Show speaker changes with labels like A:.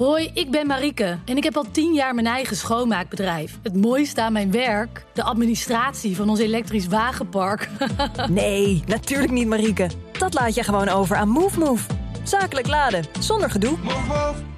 A: Hoi, ik ben Marieke en ik heb al 10 jaar mijn eigen schoonmaakbedrijf. Het mooiste aan mijn werk? De administratie van ons elektrisch wagenpark.
B: Nee, natuurlijk niet, Marieke. Dat laat je gewoon over aan MoveMove. Zakelijk laden, zonder gedoe.
C: Move, move.